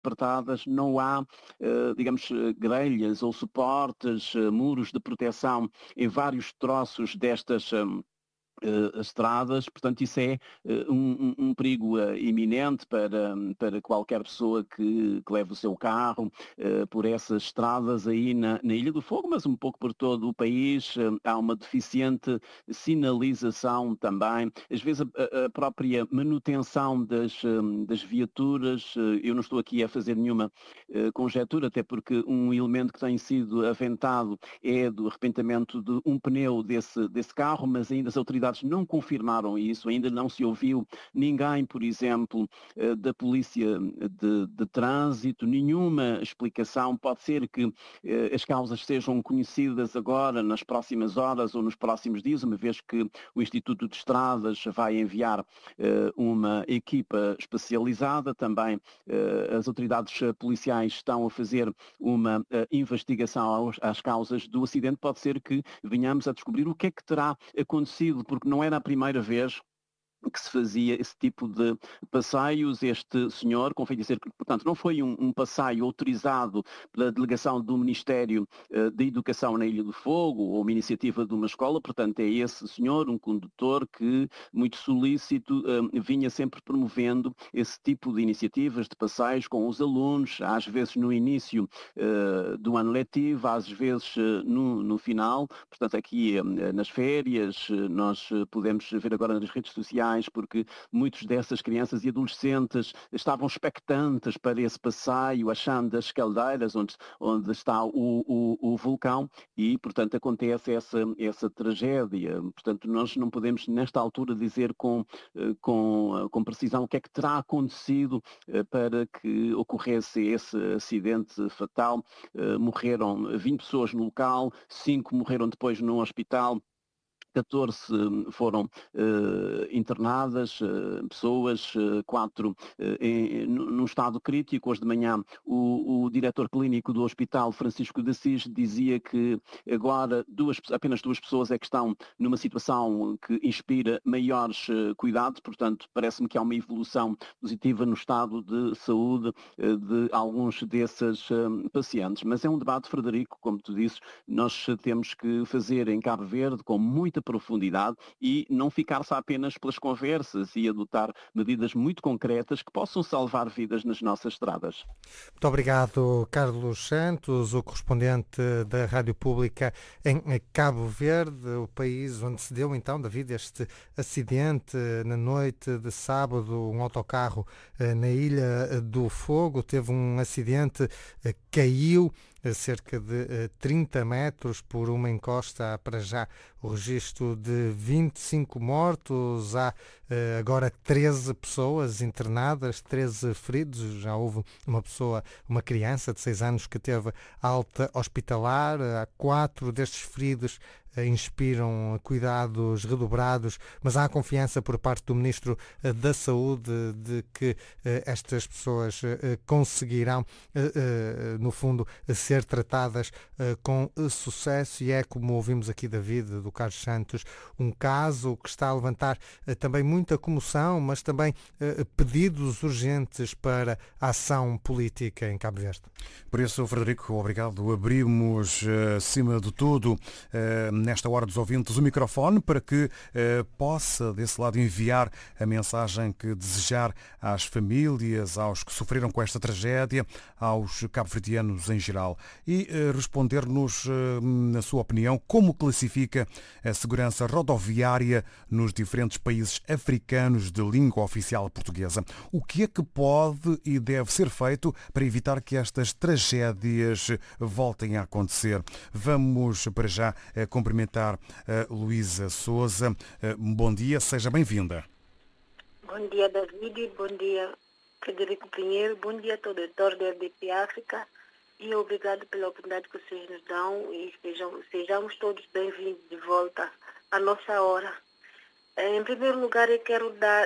apertadas, não há, digamos, grelhas ou suportes, muros de proteção em vários troços destas estradas, portanto isso é um perigo iminente para qualquer pessoa que leve o seu carro por essas estradas aí na Ilha do Fogo, mas um pouco por todo o país. Há uma deficiente sinalização também, às vezes a própria manutenção das viaturas. Eu não estou aqui a fazer nenhuma conjetura, até porque um elemento que tem sido aventado é do arrebentamento de um pneu desse carro, mas ainda as autoridades não confirmaram isso, ainda não se ouviu ninguém, por exemplo, da polícia de trânsito, nenhuma explicação. Pode ser que as causas sejam conhecidas agora, nas próximas horas ou nos próximos dias, uma vez que o Instituto de Estradas vai enviar uma equipa especializada. Também as autoridades policiais estão a fazer uma investigação às causas do acidente. Pode ser que venhamos a descobrir o que é que terá acontecido, porque não era a primeira vez que se fazia esse tipo de passeios. Este senhor, convém dizer que, portanto, não foi um passeio autorizado pela delegação do Ministério da Educação na Ilha do Fogo, ou uma iniciativa de uma escola. Portanto, é esse senhor, um condutor que, muito solícito, vinha sempre promovendo esse tipo de iniciativas, de passeios com os alunos, às vezes no início do ano letivo, às vezes no final. Portanto, aqui nas férias, nós podemos ver agora nas redes sociais, porque muitas dessas crianças e adolescentes estavam expectantes para esse passeio, achando as caldeiras onde está o vulcão, e, portanto, acontece essa tragédia. Portanto, nós não podemos, nesta altura, dizer com precisão o que é que terá acontecido para que ocorresse esse acidente fatal. Morreram 20 pessoas no local, 5 morreram depois no hospital. 14 foram internadas, pessoas, 4 num estado crítico. Hoje de manhã o diretor clínico do Hospital, Francisco de Assis, dizia que agora apenas 2 pessoas é que estão numa situação que inspira maiores cuidados. Portanto, parece-me que há uma evolução positiva no estado de saúde de alguns desses pacientes. Mas é um debate, Frederico, como tu dizes, nós temos que fazer em Cabo Verde com muita profundidade e não ficar-se apenas pelas conversas, e adotar medidas muito concretas que possam salvar vidas nas nossas estradas. Muito obrigado, Carlos Santos, o correspondente da Rádio Pública em Cabo Verde, o país onde se deu então, David, este acidente na noite de sábado. Um autocarro na Ilha do Fogo teve um acidente, caiu a cerca de 30 metros por uma encosta. Há para já o registro de 25 mortos, há agora 13 pessoas internadas, 13 feridos. Já houve uma criança de 6 anos que teve alta hospitalar. Há 4 destes feridos inspiram cuidados redobrados, mas há confiança por parte do Ministro da Saúde de que estas pessoas conseguirão, no fundo, ser tratadas com sucesso. E é, como ouvimos aqui, David, do Carlos Santos, um caso que está a levantar também muita comoção, mas também pedidos urgentes para a ação política em Cabo Verde. Por isso, Frederico, obrigado. Abrimos, acima de tudo, nesta hora dos ouvintes, o microfone para que possa, desse lado, enviar a mensagem que desejar às famílias, aos que sofreram com esta tragédia, aos cabo-verdianos em geral. E responder-nos, na sua opinião, como classifica a segurança rodoviária nos diferentes países africanos de língua oficial portuguesa. O que é que pode e deve ser feito para evitar que estas tragédias voltem a acontecer? Vamos, para já, cumprimentar a Luísa Sousa. Bom dia, seja bem-vinda. Bom dia, David. Bom dia, Frederico Pinheiro. Bom dia a todo o editor da RDP África. E obrigado pela oportunidade que vocês nos dão, e sejamos todos bem-vindos de volta à nossa hora. Em primeiro lugar, eu quero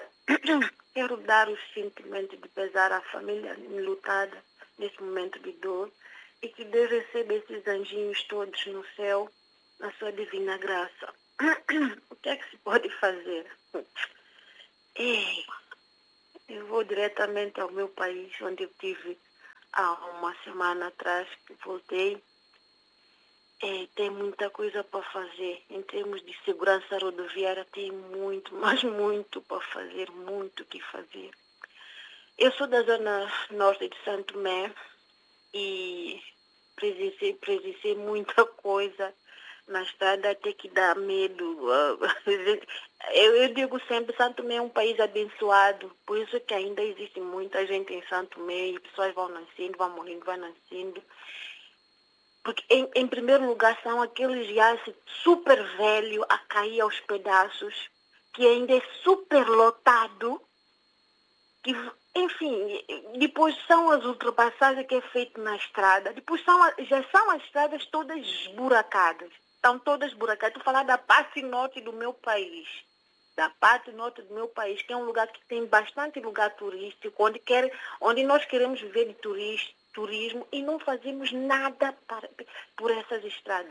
dar os sentimentos de pesar à família enlutada nesse momento de dor, e que Deus receba esses anjinhos todos no céu, na sua divina graça. O que é que se pode fazer? Eu vou diretamente ao meu país, onde eu tive há uma semana atrás que voltei. Tem muita coisa para fazer. Em termos de segurança rodoviária, tem muito, mas muito para fazer, muito o que fazer. Eu sou da zona norte de Santo Tomé e presenciei muita coisa na estrada, até que dá medo. Eu digo sempre, Santo Tomé é um país abençoado, por isso que ainda existe muita gente em Santo Tomé e pessoas vão nascendo, vão morrendo, vão nascendo. Porque, em primeiro lugar, são aqueles jaces super velhos a cair aos pedaços, que ainda é super lotado, que, enfim, depois são as ultrapassagens que é feito na estrada, depois já são as estradas todas esburacadas, estão todas esburacadas. Estou falando da parte norte do meu país, que é um lugar que tem bastante lugar turístico, onde nós queremos viver de turismo e não fazemos nada por essas estradas.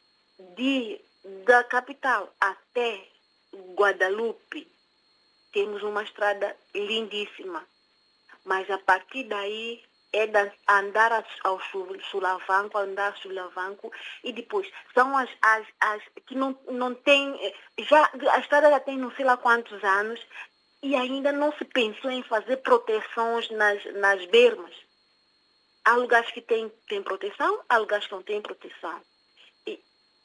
Da capital até Guadalupe, temos uma estrada lindíssima, mas a partir daí é andar ao sulavanco, e depois são as que não tem, a estrada já tem não sei lá quantos anos e ainda não se pensou em fazer proteções nas bermas. Há lugares que tem proteção, há lugares que não tem proteção. E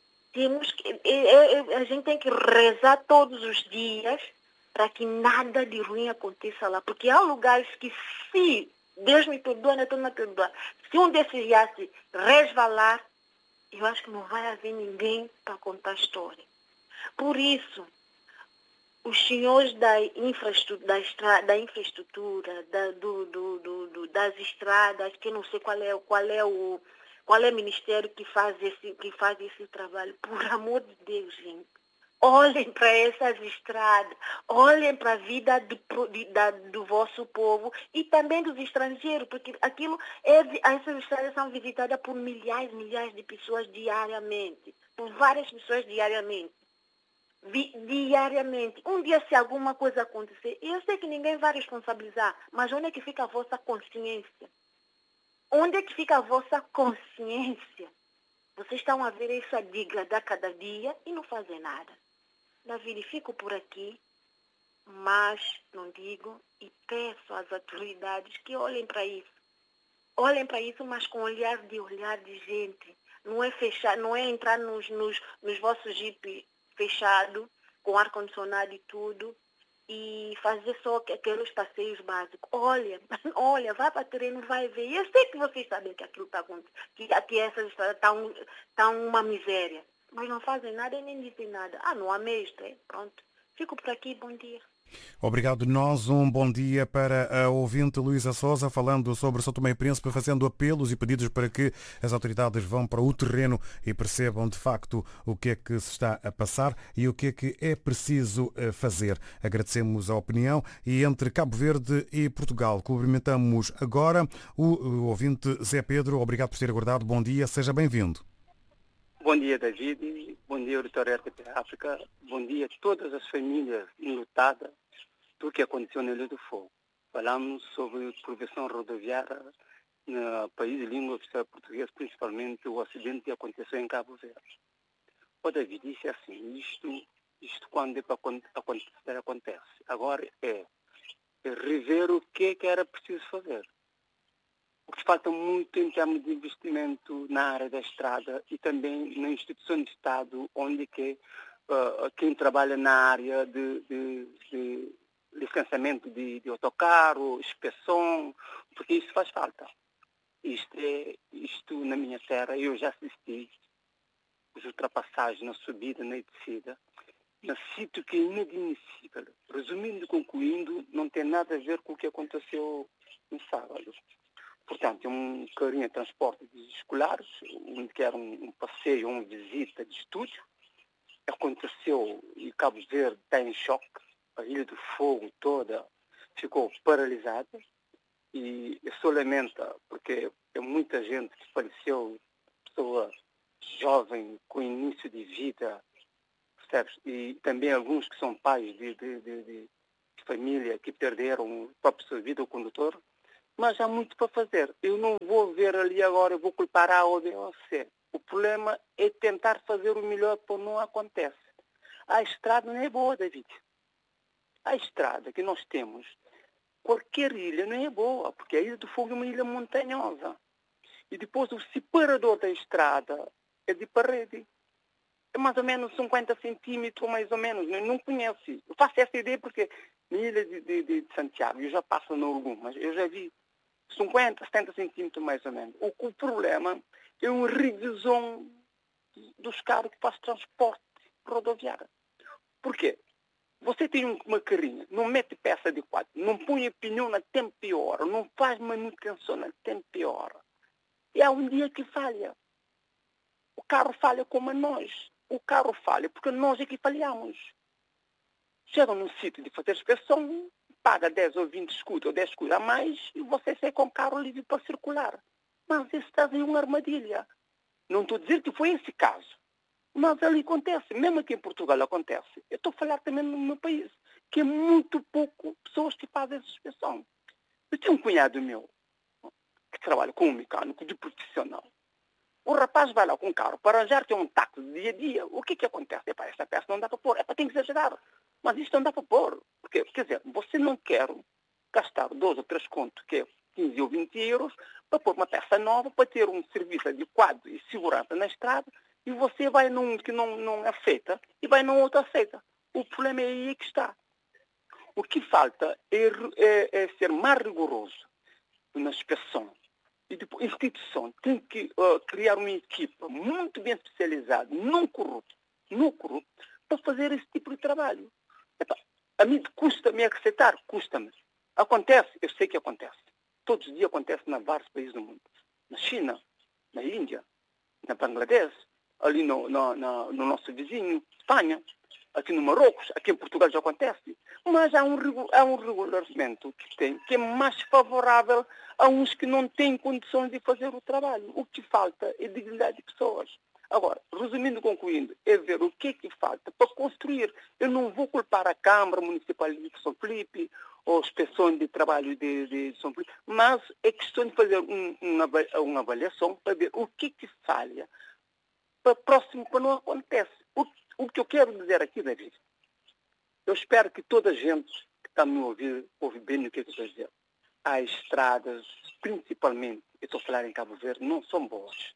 a gente tem que rezar todos os dias para que nada de ruim aconteça lá. Porque há lugares que, se Deus me perdoa, não estou me perdoar, se um desses já se resvalar, eu acho que não vai haver ninguém para contar a história. Por isso, os senhores da infraestrutura, das estradas, que eu não sei qual é o ministério que faz esse trabalho. Por amor de Deus, gente, olhem para essas estradas, olhem para a vida do vosso povo e também dos estrangeiros, porque essas estradas são visitadas por milhares de pessoas diariamente, por várias pessoas diariamente. Um dia, se alguma coisa acontecer, eu sei que ninguém vai responsabilizar, mas onde é que fica a vossa consciência? Onde é que fica a vossa consciência? Vocês estão a ver isso a degradar cada dia e não fazem nada. Davi, fico por aqui, mas não digo e peço às autoridades que olhem para isso. Olhem para isso, mas com olhar de gente. Não é fechar, não é entrar nos vossos jipes fechado, com ar-condicionado e tudo, e fazer só aqueles passeios básicos. Olha, vai para o terreno, vai ver. Eu sei que vocês sabem que aquilo está acontecendo, que essas estradas estão uma miséria, mas não fazem nada e nem dizem nada. Não há mestre, pronto. Fico por aqui, bom dia. Obrigado. Nós um bom dia para a ouvinte Luísa Sousa, falando sobre São Tomé e Príncipe, fazendo apelos e pedidos para que as autoridades vão para o terreno e percebam de facto o que é que se está a passar e o que é preciso fazer. Agradecemos a opinião e entre Cabo Verde e Portugal cumprimentamos agora o ouvinte Zé Pedro. Obrigado por ter aguardado. Bom dia, seja bem-vindo. Bom dia, David. Bom dia, auditório RTP África. Bom dia a todas as famílias enlutadas do que aconteceu na Ilha do Fogo. Falamos sobre prevenção rodoviária no país de língua oficial portuguesa, principalmente o acidente que aconteceu em Cabo Verde. O David disse assim, isto quando é para acontecer, acontece. Agora é rever o que era preciso fazer. Porque falta muito em termos de investimento na área da estrada e também na instituição de Estado, onde quem trabalha na área de licenciamento de autocarro, inspeção, porque isso faz falta. Isto na minha terra, eu já assisti as ultrapassagens na subida, na descida, num sítio que é inadmissível. Resumindo e concluindo, não tem nada a ver com o que aconteceu no sábado. Portanto, é um carinho de transporte de escolares, onde que era um passeio, uma visita de estúdio. Aconteceu e Cabo Verde está em choque. A Ilha do Fogo toda ficou paralisada. E eu só lamento, porque é muita gente que faleceu, pessoa jovem, com início de vida, percebes? E também alguns que são pais de família que perderam a própria sua vida, o condutor. mas há muito para fazer. Eu não vou ver ali agora, eu vou culpar A ou B ou C. O problema é tentar fazer o melhor para não acontece. A estrada não é boa, David. A estrada que nós temos, qualquer ilha não é boa, porque a Ilha do Fogo é uma ilha montanhosa. E depois o separador da estrada é de parede. É mais ou menos 50 centímetros, mais ou menos. Eu não conheço. Eu faço essa ideia porque na ilha de Santiago, eu já passo no Uruguai, mas eu já vi 50, 70 centímetros mais ou menos. O problema é uma revisão dos carros que fazem transporte rodoviário. Por quê? Você tem uma carrinha, não mete peça adequada, não põe pneu na tempo e hora, não faz manutenção na tempo e hora. E há um dia que falha. O carro falha como nós. O carro falha porque nós é que falhamos. Chega num sítio de fazer inspeção, paga 10 ou 20 escudos ou 10 escudos a mais e você sai com o carro livre para circular. Mas isso está em uma armadilha. Não estou a dizer que foi esse caso. Mas ali acontece, mesmo aqui em Portugal acontece. Eu estou a falar também no meu país, que é muito pouco pessoas que fazem essa inspeção. Eu tenho um cunhado meu que trabalha com um mecânico de profissional. O rapaz vai lá com o carro para arranjar ter um táxi de dia a dia. O que acontece? Epá, esta peça não dá para pôr. Epá, tem que exagerar. Mas isto não dá para pôr. Porque, quer dizer, você não quer gastar 2 ou 3 contos, que é 15 ou 20 euros, para pôr uma peça nova, para ter um serviço adequado e segurança na estrada, e você vai num que não aceita e vai num outro aceita. O problema é aí que está. O que falta é ser mais rigoroso na inspeção. E depois, a instituição tem que criar uma equipa muito bem especializada, não corrupta, para fazer esse tipo de trabalho. Epa, a mim custa-me aceitar, custa-me. Acontece, eu sei que acontece. Todos os dias acontece em vários países do mundo. Na China, na Índia, na Bangladesh, ali no nosso vizinho, Espanha, aqui no Marrocos, aqui em Portugal já acontece. Mas há um regulamento que é mais favorável a uns que não têm condições de fazer o trabalho. O que falta é dignidade de pessoas. Agora, resumindo e concluindo, é ver o que é que falta para construir. Eu não vou culpar a Câmara Municipal de São Felipe ou as pessoas de trabalho de São Felipe, mas é questão de fazer uma avaliação para ver o que falha para próximo para não acontece. O que eu quero dizer aqui, David, eu espero que toda a gente que está me ouve bem o que eu estou a dizer. As estradas, principalmente, eu estou a falar em Cabo Verde, não são boas.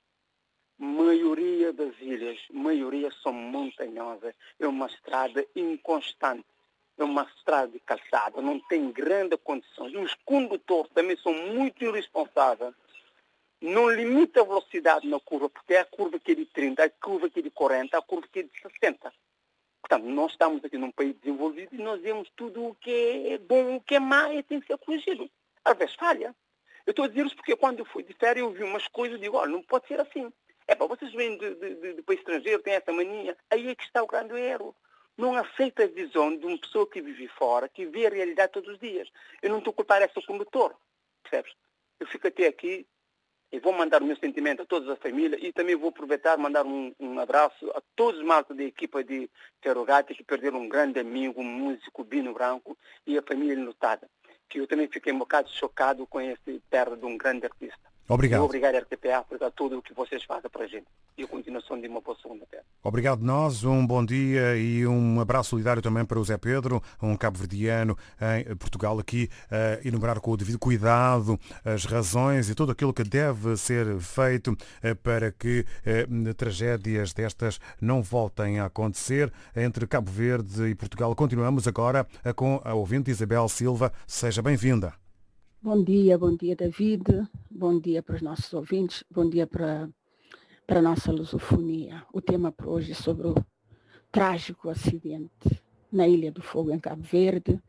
Maioria das ilhas, são montanhosas. É uma estrada inconstante. É uma estrada de calçada, não tem grandes condições. Os condutores também são muito irresponsáveis. Não limita a velocidade na curva, porque é a curva que é de 30, a curva que é de 40, a curva que é de 60. Portanto, nós estamos aqui num país desenvolvido e nós vemos tudo o que é bom, o que é mau e tem que ser corrigido. Às vezes falha. Eu estou a dizer isso porque quando eu fui de férias eu vi umas coisas e digo, olha, não pode ser assim. É para vocês vêm de país estrangeiro, têm essa mania. Aí é que está o grande erro. Não aceita a visão de uma pessoa que vive fora, que vê a realidade todos os dias. Eu não estou a culpar esse condutor, percebes? Eu fico até aqui e vou mandar o meu sentimento a toda a família e também vou aproveitar e mandar um abraço a todos os malta da equipa de Ferrogate que perderam um grande amigo, um músico, Bino Branco, e a família enlutada. Que eu também fiquei um bocado chocado com esse perda de um grande artista. Obrigado. E obrigado, RTPA, por tudo o que vocês fazem para a gente. E a continuação de uma boa segunda-feira. Obrigado nós, um bom dia e um abraço solidário também para o Zé Pedro, um cabo-verdiano em Portugal, aqui a enumerar com o devido cuidado as razões e tudo aquilo que deve ser feito para que tragédias destas não voltem a acontecer. Entre Cabo Verde e Portugal continuamos agora com a ouvinte Isabel Silva. Seja bem-vinda. Bom dia, David, bom dia para os nossos ouvintes, bom dia para a nossa lusofonia. O tema para hoje é sobre o trágico acidente na Ilha do Fogo, em Cabo Verde.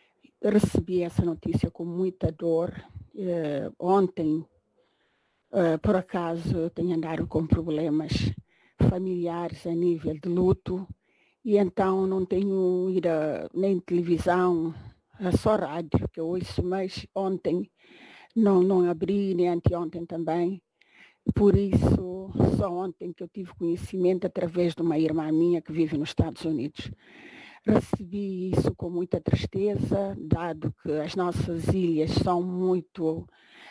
Recebi essa notícia com muita dor. Ontem, por acaso, eu tenho andado com problemas familiares a nível de luto e então não tenho ido nem televisão, só rádio que eu ouço, mas ontem não abri, nem anteontem também. Por isso, só ontem que eu tive conhecimento através de uma irmã minha que vive nos Estados Unidos. Recebi isso com muita tristeza, dado que as nossas ilhas são muito,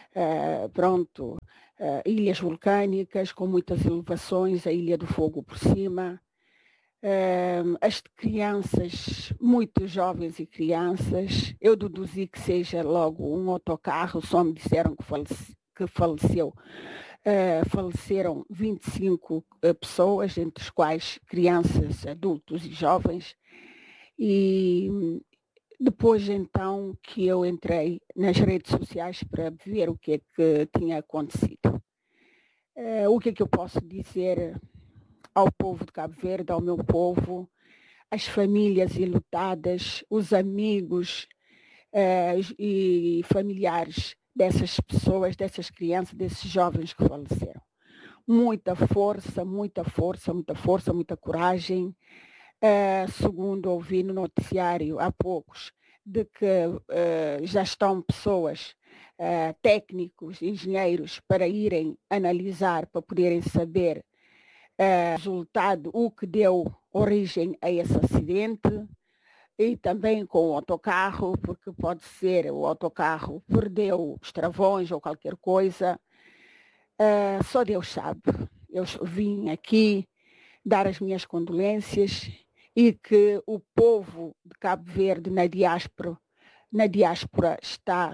ilhas vulcânicas, com muitas elevações, a Ilha do Fogo por cima. As crianças, muito jovens e crianças, eu deduzi que seja logo um autocarro, só me disseram que faleceu. Faleceram 25 pessoas, entre as quais crianças, adultos e jovens. E depois então que eu entrei nas redes sociais para ver o que é que tinha acontecido. O que é que eu posso dizer ao povo de Cabo Verde, ao meu povo, as famílias enlutadas, os amigos e familiares dessas pessoas, dessas crianças, desses jovens que faleceram. Muita força, muita força, muita força, muita coragem. Segundo ouvi no noticiário há poucos, de que já estão pessoas, técnicos, engenheiros, para irem analisar, para poderem saber resultado, o que deu origem a esse acidente, e também com o autocarro, porque pode ser o autocarro perdeu os travões ou qualquer coisa. Só Deus sabe. Eu vim aqui dar as minhas condolências e que o povo de Cabo Verde na diáspora está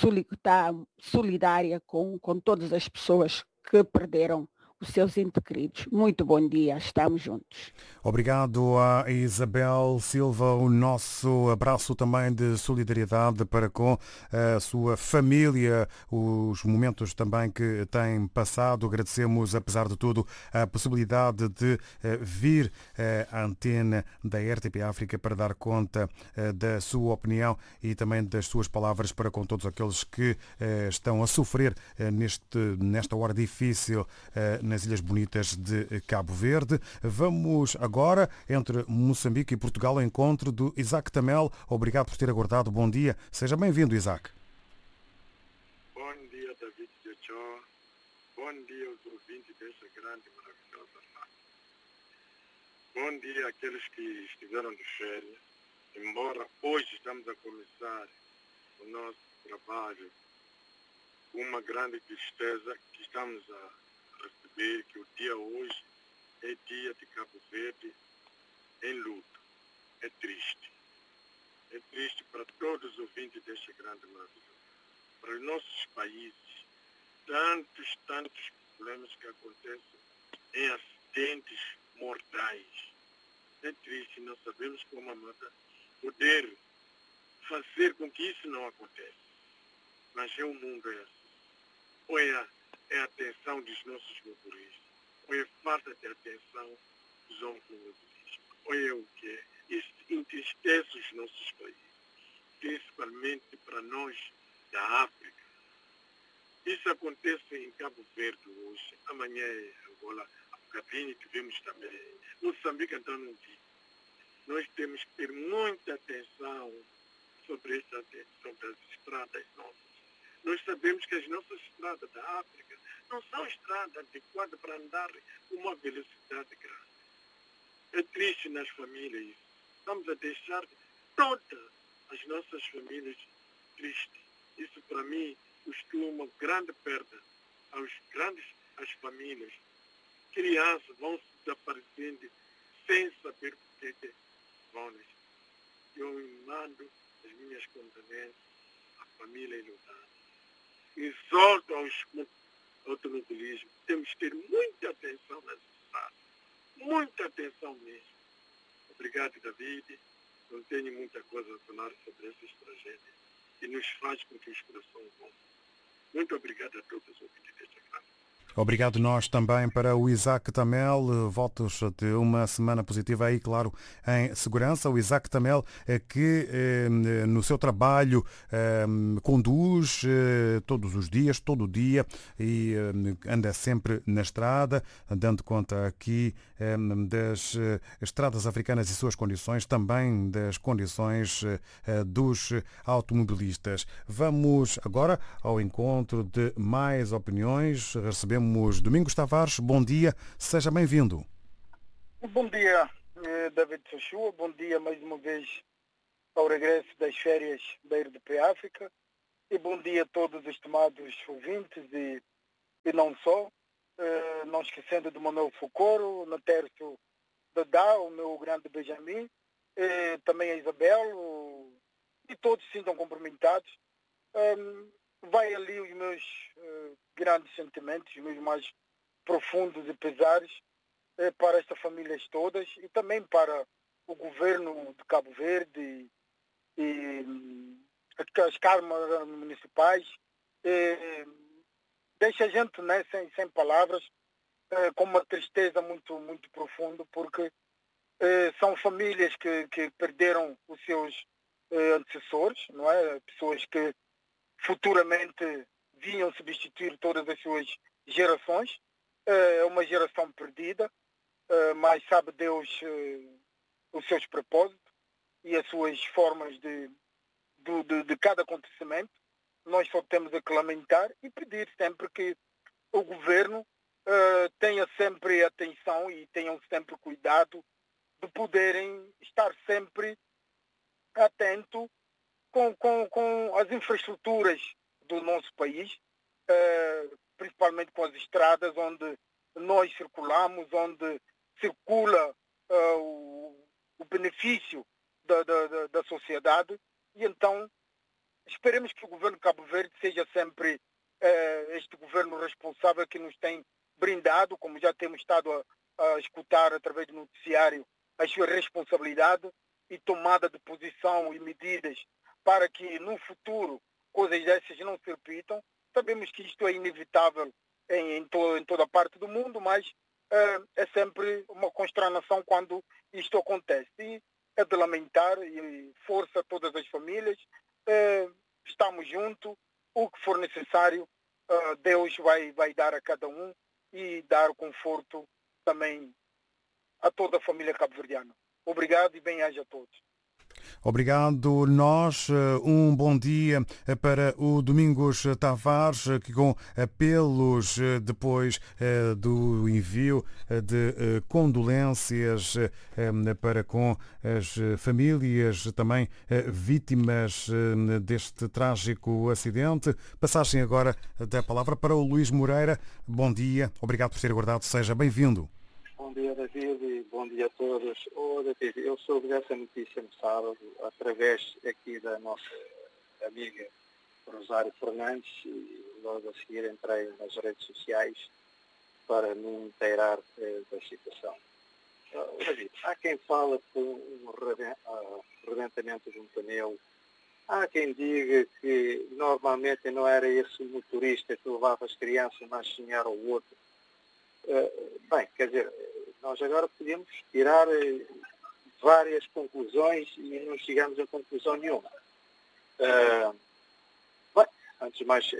solidária com todas as pessoas que perderam os seus entes queridos. Muito bom dia, estamos juntos. Obrigado a Isabel Silva, o nosso abraço também de solidariedade para com a sua família, os momentos também que tem passado. Agradecemos, apesar de tudo, a possibilidade de vir à antena da RTP África para dar conta da sua opinião e também das suas palavras para com todos aqueles que estão a sofrer nesta hora difícil nas Ilhas Bonitas de Cabo Verde. Vamos agora, entre Moçambique e Portugal, ao encontro do Isaac Tamel. Obrigado por ter aguardado. Bom dia. Seja bem-vindo, Isaac. Bom dia, David Jochó. Bom dia aos ouvintes desta grande e maravilhosa rádio. Bom dia àqueles que estiveram de férias. Embora hoje estamos a começar o nosso trabalho com uma grande tristeza que estamos a receber, que o dia hoje é dia de Cabo Verde em luto. É triste. É triste para todos os ouvintes deste grande maravilhoso. Para os nossos países, tantos problemas que acontecem em acidentes mortais. É triste, não sabemos como poder fazer com que isso não aconteça. Mas é o mundo é assim. Ou é a atenção dos nossos motoristas, ou é a falta de atenção dos automobilistas, ou é o que é. Isso entristece os nossos países, principalmente para nós da África. Isso acontece em Cabo Verde hoje, amanhã é Angola, a bocadinho que vimos também. Moçambique, então não vi. Nós temos que ter muita atenção sobre as estradas nossas. Nós sabemos que as nossas estradas da África não são estradas adequadas para andar com uma velocidade grande. É triste nas famílias isso. Estamos a deixar todas as nossas famílias tristes. Isso para mim costuma uma grande perda às famílias. Crianças vão se desaparecendo sem saber por que vão. Eu mando as minhas condolências à família enlutada. Exorto aos automobilismo. Temos que ter muita atenção nas estradas. Muita atenção mesmo. Obrigado, David. Não tenho muita coisa a falar sobre essas tragédias que nos faz com que os corações vão. Muito obrigado a todos os ouvintes desta grande. Obrigado nós também para o Isaac Tamel. Votos de uma semana positiva aí, claro, em segurança. O Isaac Tamel que no seu trabalho conduz todos os dias, todo o dia e anda sempre na estrada, dando conta aqui das estradas africanas e suas condições, também das condições dos automobilistas. Vamos agora ao encontro de mais opiniões. Recebemos Domingos Tavares. Bom dia, seja bem-vindo. Bom dia, David Sochua. Bom dia mais uma vez ao regresso das férias da RDP África. E bom dia a todos os estimados ouvintes e não só. Não esquecendo do Manuel Foucault, no terço da Dá, o meu grande Benjamin, também a Isabel, e todos se sintam cumprimentados. Vai ali os meus grandes sentimentos, os meus mais profundos e pesares para estas famílias todas e também para o governo de Cabo Verde e as câmaras municipais. Deixa a gente, né, sem palavras, com uma tristeza muito, muito profunda, porque são famílias que perderam os seus antecessores, não é? Pessoas que futuramente vinham substituir todas as suas gerações. É uma geração perdida, mas sabe Deus os seus propósitos e as suas formas de cada acontecimento. Nós só temos a que lamentar e pedir sempre que o governo tenha sempre atenção e tenham sempre cuidado de poderem estar sempre atento com as infraestruturas do nosso país, principalmente com as estradas onde nós circulamos, onde circula o benefício da sociedade. E então esperemos que o governo de Cabo Verde seja sempre este governo responsável que nos tem brindado, como já temos estado a escutar através do noticiário, a sua responsabilidade e tomada de posição e medidas para que no futuro coisas dessas não se repitam. Sabemos que isto é inevitável em toda a parte do mundo, mas é sempre uma consternação quando isto acontece. E é de lamentar e força a todas as famílias. Estamos juntos, o que for necessário, Deus vai dar a cada um e dar conforto também a toda a família cabo-verdiana. Obrigado e bem-aja a todos. Obrigado. Nós, um bom dia para o Domingos Tavares, que com apelos depois do envio de condolências para com as famílias também vítimas deste trágico acidente. Passagem agora da palavra para o Luís Moreira. Bom dia. Obrigado por ter aguardado. Seja bem-vindo. Bom dia, David, e bom dia a todos. David, eu soube dessa notícia no sábado, através aqui da nossa amiga Rosário Fernandes, e logo a seguir entrei nas redes sociais para me inteirar da situação. David, há quem fala com um rebentamento de um pneu, há quem diga que normalmente não era esse o motorista que levava as crianças, mas sim era o outro. Bem, quer dizer, nós agora podemos tirar várias conclusões e não chegamos a conclusão nenhuma. Bem, antes de mais,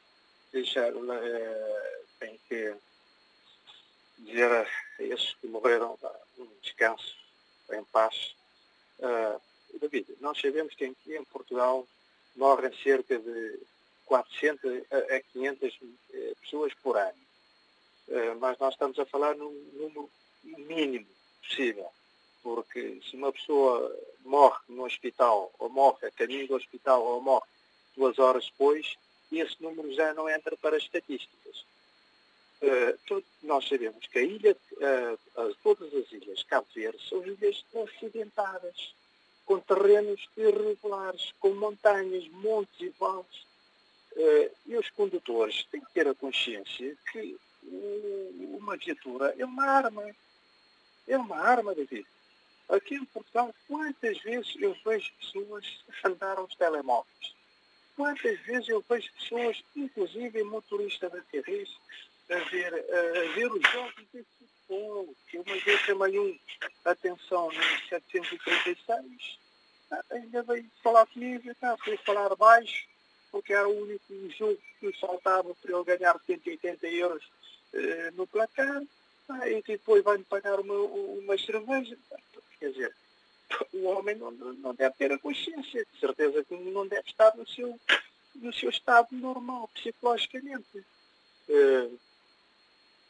tenho que dizer a esses que morreram um descanso, em paz. David, nós sabemos que aqui em Portugal morrem cerca de 400 a 500 pessoas por ano. Mas nós estamos a falar num número mínimo possível, porque se uma pessoa morre no hospital, ou morre a caminho do hospital, ou morre 2 horas depois, esse número já não entra para as estatísticas. Nós sabemos que todas as ilhas de Cabo Verde são ilhas acidentadas, com terrenos irregulares, com montanhas, montes e vales. E os condutores têm que ter a consciência que uma viatura é uma arma. É uma arma, David. Aqui em Portugal, quantas vezes eu vejo pessoas a andar aos telemóveis? Quantas vezes eu vejo pessoas, inclusive motorista da TV, a ver os jogos de futebol? Eu uma vez chamei atenção no 736, ainda veio falar comigo, fui falar baixo, porque era o único jogo que faltava para eu ganhar 180 euros no placar, e depois vai-me pagar uma cerveja. Quer dizer, o homem não deve ter a consciência, de certeza que não deve estar no seu estado normal, psicologicamente. Portanto,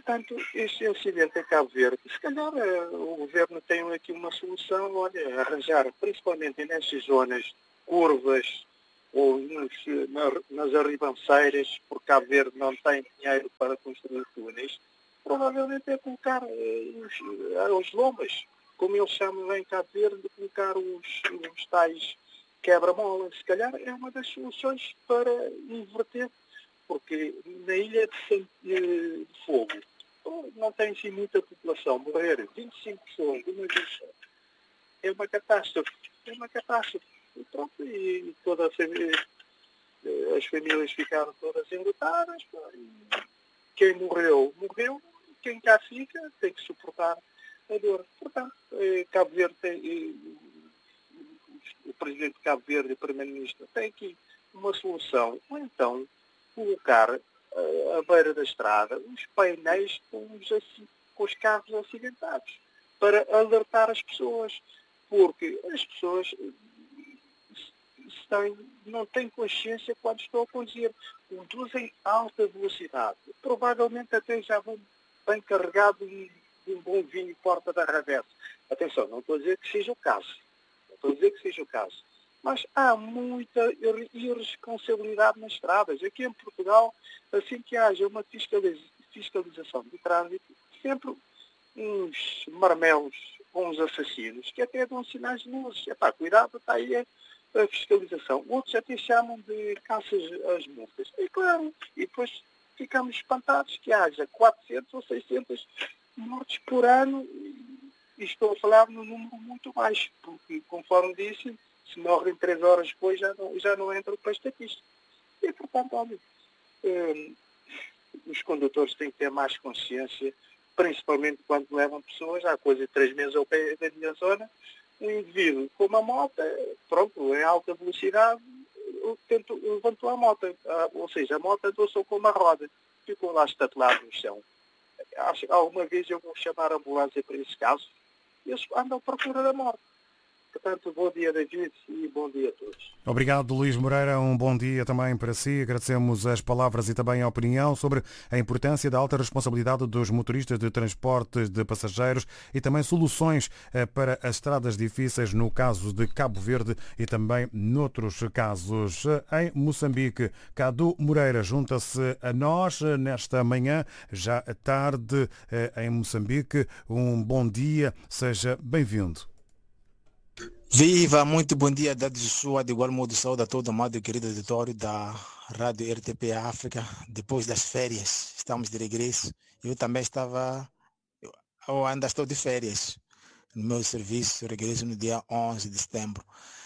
portanto, este acidente em Cabo Verde, se calhar o governo tem aqui uma solução, olha, arranjar, principalmente nessas zonas curvas ou nas arribanceiras, porque Cabo Verde não tem dinheiro para construir túneis, provavelmente é colocar os lombas, como eles chamam em Cabo Verde, de colocar os tais quebra-molas. Se calhar é uma das soluções para inverter, porque na Ilha de Fogo não tem assim muita população. Morrer 25 pessoas de uma vez é uma catástrofe. É uma catástrofe. E pronto, e toda as famílias ficaram todas enlutadas. Quem morreu, morreu. Quem cá fica tem que suportar a dor. Portanto, Cabo Verde o Presidente de Cabo Verde e o Primeiro-Ministro tem aqui uma solução. Ou então colocar à beira da estrada os painéis com os carros acidentados para alertar as pessoas. Porque as pessoas não têm consciência quando estão a conduzir. Conduzem a alta velocidade. Provavelmente até já vão bem carregado de um bom vinho porta da Ravesse. Atenção, não estou a dizer que seja o caso. Mas há muita irresponsabilidade nas estradas. Aqui em Portugal, assim que haja uma fiscalização de trânsito, sempre uns marmelos ou uns assassinos que até dão sinais de luz. Cuidado, está aí a fiscalização. Outros até chamam de caças às multas. E claro, e depois ficamos espantados que haja 400 ou 600 mortes por ano. E estou a falar num número muito baixo, porque, conforme disse, se morrem 3 horas depois já não entram para a estatística. E, portanto, olha, os condutores têm que ter mais consciência, principalmente quando levam pessoas, há coisa de 3 meses ao pé da minha zona, um indivíduo com uma moto, pronto, em alta velocidade, levantou a moto, ou seja, a moto andou só com uma roda, ficou lá estatelado no chão. Alguma vez eu vou chamar a ambulância para esse caso, eles andam à procura da morte. Portanto, bom dia, David, e bom dia a todos. Obrigado, Luís Moreira. Um bom dia também para si. Agradecemos as palavras e também a opinião sobre a importância da alta responsabilidade dos motoristas de transportes de passageiros e também soluções para as estradas difíceis no caso de Cabo Verde e também noutros casos. Em Moçambique, Cadu Moreira junta-se a nós nesta manhã, já à tarde, em Moçambique. Um bom dia, seja bem-vindo. Viva, muito bom dia, Dado Joshua, de igual modo saúde a todo o amado e querido auditório da Rádio RTP África. Depois das férias, estamos de regresso. Eu também eu ainda estou de férias no meu serviço, regresso no dia 11 de setembro.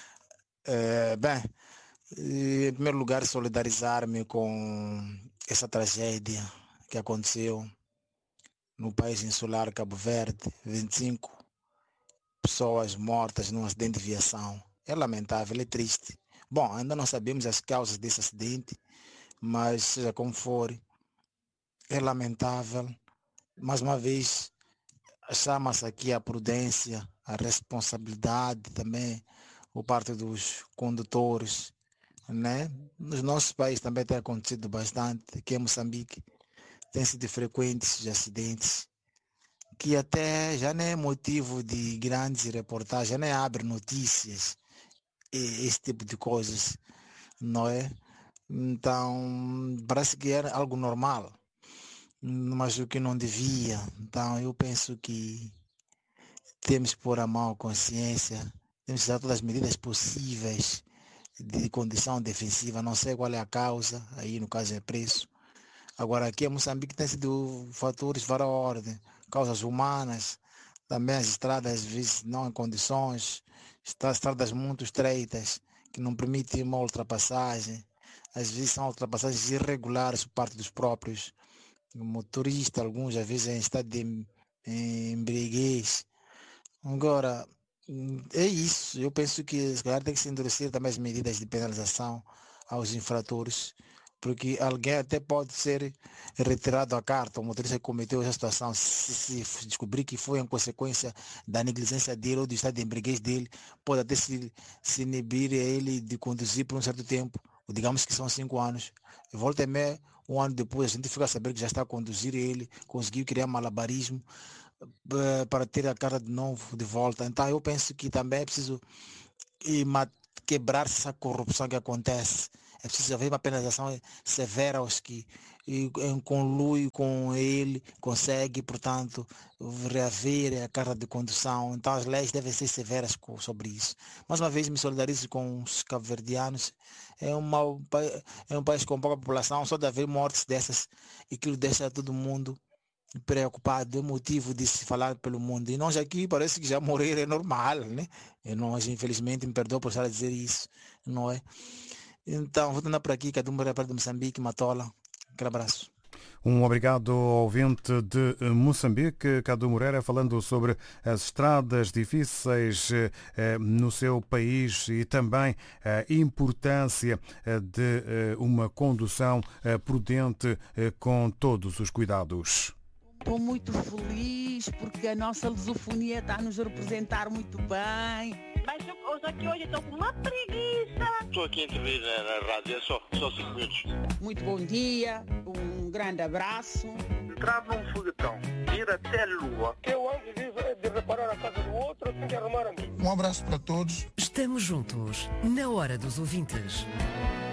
Em primeiro lugar, solidarizar-me com essa tragédia que aconteceu no país insular Cabo Verde, 25 pessoas mortas num acidente de viação. É lamentável, é triste. Bom, ainda não sabemos as causas desse acidente, mas seja como for, é lamentável. Mais uma vez, chama-se aqui a prudência, a responsabilidade também por parte dos condutores, né? Nos nossos países também tem acontecido bastante, aqui em Moçambique tem sido frequentes os acidentes, que até já nem é motivo de grandes reportagens, já nem abre notícias, esse tipo de coisas, não é? Então, parece que era algo normal, mas o que não devia. Então, eu penso que temos que pôr a mão à consciência, temos que usar todas as medidas possíveis de condição defensiva, não sei qual é a causa, aí no caso é preço. Agora, aqui em Moçambique tem sido fatores de várias ordens, causas humanas, também as estradas às vezes não em condições, estradas muito estreitas, que não permitem uma ultrapassagem, às vezes são ultrapassagens irregulares por parte dos próprios motoristas, alguns às vezes em estado de embriaguez. Agora, é isso, eu penso que se calhar tem que se endurecer também as medidas de penalização aos infratores, porque alguém até pode ser retirado a carta, o motorista que cometeu essa situação, se descobrir que foi em consequência da negligência dele ou do estado de embriaguez dele, pode até se inibir a ele de conduzir por um certo tempo, digamos que são 5 anos. Volta e meia, Um ano depois a gente fica a saber que já está a conduzir ele, conseguiu criar malabarismo para ter a cara de novo de volta. Então eu penso que também é preciso quebrar essa corrupção que acontece. É preciso haver uma penalização severa aos que em conluio com ele consegue, portanto, reaver a carta de condução. Então as leis devem ser severas sobre isso. Mais uma vez me solidarizo com os cabo-verdianos. É um país com pouca população, só de haver mortes dessas, e aquilo deixa todo mundo preocupado, é motivo de se falar pelo mundo. E nós aqui parece que já morrer é normal, né? E nós, infelizmente, me perdoa por estar a dizer isso, não é? Então, vou andar por aqui, cada um para perto de Moçambique, Matola. Aquele abraço. Um obrigado ao ouvinte de Moçambique, Cadu Moreira, falando sobre as estradas difíceis no seu país e também a importância de uma condução prudente com todos os cuidados. Estou muito feliz porque a nossa lusofonia está a nos representar muito bem. Mas hoje estou com uma preguiça. Estou aqui a intervir na rádio, é só 5 minutos. Muito bom dia, um grande abraço. Entrar num foguetão, ir até a Lua. Eu antes de reparar a casa do outro, eu tenho que arrumar a minha. Um abraço para todos. Estamos juntos, na hora dos ouvintes.